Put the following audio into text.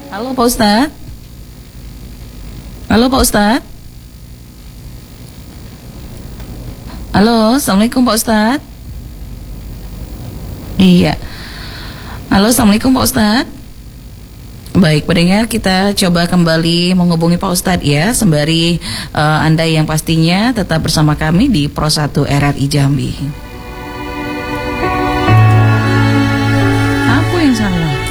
Halo Pak Ustadz. Halo Pak Ustadz. Halo, Assalamualaikum Pak Ustadz. Iya. Halo, Assalamualaikum Pak Ustadz. Baik, pendengar, kita coba kembali menghubungi Pak Ustadz ya, sembari Anda yang pastinya tetap bersama kami di Pro 1 RRI Jambi. Aku yang salah.